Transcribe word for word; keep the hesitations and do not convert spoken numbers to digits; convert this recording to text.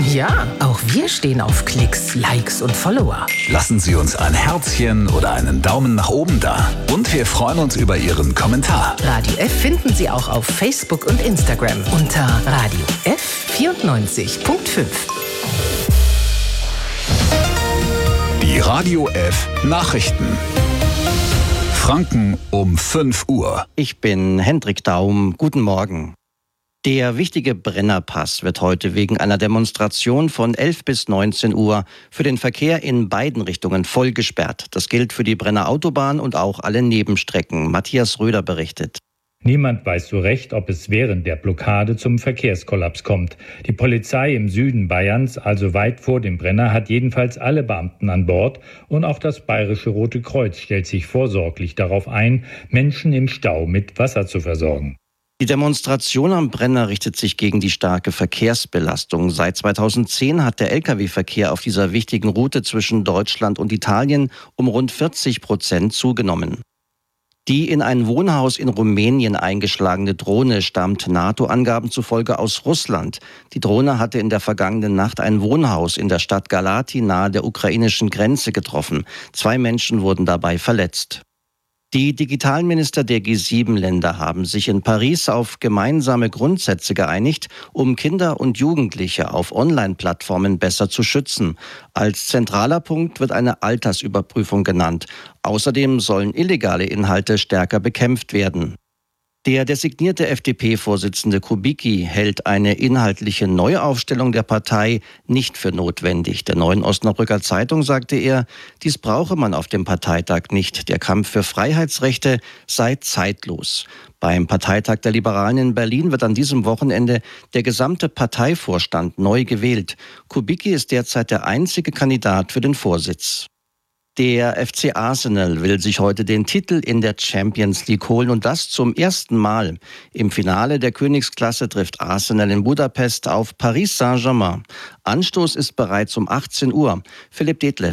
Ja, auch wir stehen auf Klicks, Likes und Follower. Lassen Sie uns ein Herzchen oder einen Daumen nach oben da. Und wir freuen uns über Ihren Kommentar. Radio F finden Sie auch auf Facebook und Instagram unter Radio F vierundneunzig Komma fünf. Die Radio F Nachrichten. Franken um fünf Uhr. Ich bin Hendrik Daum. Guten Morgen. Der wichtige Brennerpass wird heute wegen einer Demonstration von elf bis neunzehn Uhr für den Verkehr in beiden Richtungen voll gesperrt. Das gilt für die Brenner Autobahn und auch alle Nebenstrecken. Matthias Röder berichtet. Niemand weiß so recht, ob es während der Blockade zum Verkehrskollaps kommt. Die Polizei im Süden Bayerns, also weit vor dem Brenner, hat jedenfalls alle Beamten an Bord und auch das Bayerische Rote Kreuz stellt sich vorsorglich darauf ein, Menschen im Stau mit Wasser zu versorgen. Die Demonstration am Brenner richtet sich gegen die starke Verkehrsbelastung. Seit zweitausendzehn hat der Lkw-Verkehr auf dieser wichtigen Route zwischen Deutschland und Italien um rund vierzig Prozent zugenommen. Die in ein Wohnhaus in Rumänien eingeschlagene Drohne stammt NATO-Angaben zufolge aus Russland. Die Drohne hatte in der vergangenen Nacht ein Wohnhaus in der Stadt Galati nahe der ukrainischen Grenze getroffen. Zwei Menschen wurden dabei verletzt. Die Digitalminister der G sieben Länder haben sich in Paris auf gemeinsame Grundsätze geeinigt, um Kinder und Jugendliche auf Online-Plattformen besser zu schützen. Als zentraler Punkt wird eine Altersüberprüfung genannt. Außerdem sollen illegale Inhalte stärker bekämpft werden. Der designierte F D P-Vorsitzende Kubicki hält eine inhaltliche Neuaufstellung der Partei nicht für notwendig. Der Neuen Osnabrücker Zeitung sagte er, dies brauche man auf dem Parteitag nicht. Der Kampf für Freiheitsrechte sei zeitlos. Beim Parteitag der Liberalen in Berlin wird an diesem Wochenende der gesamte Parteivorstand neu gewählt. Kubicki ist derzeit der einzige Kandidat für den Vorsitz. Der F C Arsenal will sich heute den Titel in der Champions League holen und das zum ersten Mal. Im Finale der Königsklasse trifft Arsenal in Budapest auf Paris Saint-Germain. Anstoß ist bereits um achtzehn Uhr. Philipp Detlef.